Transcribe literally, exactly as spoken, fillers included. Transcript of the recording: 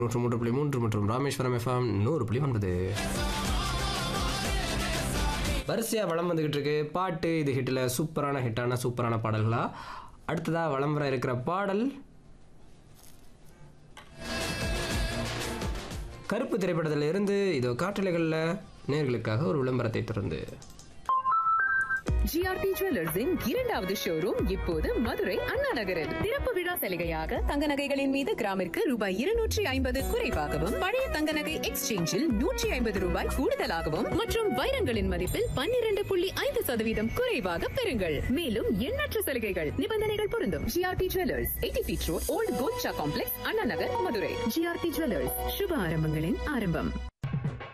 நூற்று மூன்று புள்ளி மூன்று மற்றும் ராமேஸ்வரம் எஃப்எம் நூறு புள்ளி ஒன்பது. வரிசையாக வளம் வந்துக்கிட்டு இருக்கு பாட்டு. இது ஹிட்டில் சூப்பரான ஹிட்டான சூப்பரான பாடல்களா. அடுத்ததாக வளம் வர இருக்கிற பாடல் கருப்பு திரைப்படத்தில் இருந்து இதோ காற்றலைகளில் நேர்களுக்காக ஒரு விளம்பரத்தை தொடர்ந்து. ஜிஆர்டி ஜுவல்லர்ஸின் இரண்டாவது ஷோரூம் இப்போது மதுரை அண்ணா நகரில் திறப்பு விழா சலுகையாக தங்க நகைகளின் மீது கிராமிற்கு ரூபாய் இருநூற்றி ஐம்பது குறைவாகவும், பழைய தங்க நகை எக்ஸ்சேஞ்சில் நூற்றி ஐம்பது ரூபாய் கூடுதலாகவும் மற்றும் வைரங்களின் மதிப்பில் பன்னிரண்டு புள்ளி ஐந்து சதவீதம் குறைவாக பெறுங்கள். மேலும் எண்ணற்ற சலுகைகள், நிபந்தனைகள் பொருந்தும். GRT jewellers, eighty feet road, volt Golcha complex, Anna Nagar, Madurai. GRT jewellers, சுப ஆரம்பங்களின் ஆரம்பம்.